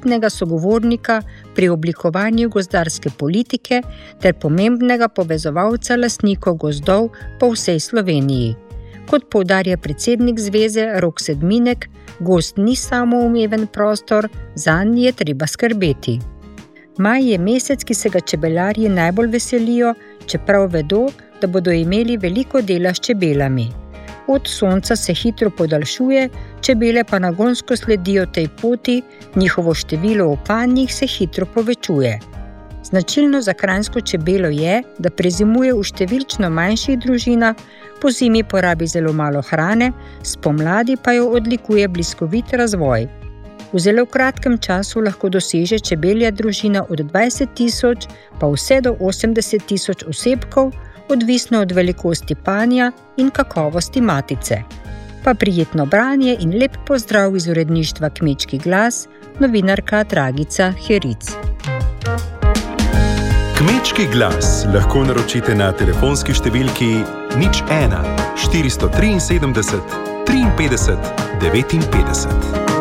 vidnega sogovornika pri oblikovanju gozdarske politike ter pomembnega povezovalca lastnikov gozdov po vsej Sloveniji. Kot poudarja predsednik zveze Rok Sedminek, gozd ni samoumeven prostor, zanj je treba skrbeti. Maj je mesec, ki se ga čebelarji najbolj veselijo, čeprav vedo, da bodo imeli veliko dela s čebelami. Od sonca se hitro podaljšuje, čebele pa nagonsko sledijo tej poti, njihovo število v panjih se hitro povečuje. Značilno za kranjsko čebelo je, da prezimuje v številčno manjših družinah, pozimi porabi zelo malo hrane, spomladi pa jo odlikuje bliskovit razvoj. V zelo kratkem času lahko doseže čebelja družina od 20.000 pa vse do 80.000 osebkov, odvisno od velikosti panja in kakovosti matice. Pa prijetno branje in lep pozdrav iz uredništva Kmečki glas, novinarka Dragica Heric. Kmečki glas lahko naročite na telefonski številki 01 473 53 59.